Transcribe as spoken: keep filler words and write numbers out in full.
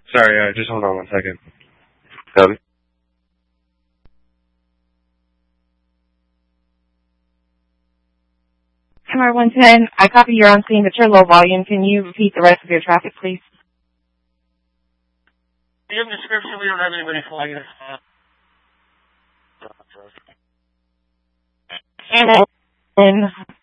Sorry, uh, just hold on one second. Copy. M R one ten, I copy you're on scene, but you're low volume. Can you repeat the rest of your traffic, please? In the description, we don't have anybody flying this spot. And